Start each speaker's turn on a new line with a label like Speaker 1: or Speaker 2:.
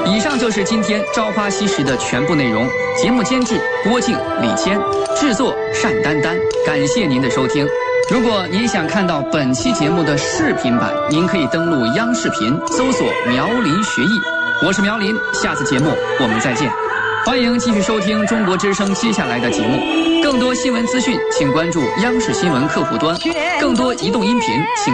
Speaker 1: 以上就是今天《朝花夕拾》的全部内容。节目监制郭靖、李谦，制作单丹丹。感谢您的收听。如果您想看到本期节目的视频版，您可以登录央视频搜索苗林学艺。我是苗林，下次节目我们再见。欢迎继续收听中国之声接下来的节目。更多新闻资讯，请关注央视新闻客户端。更多移动音频，请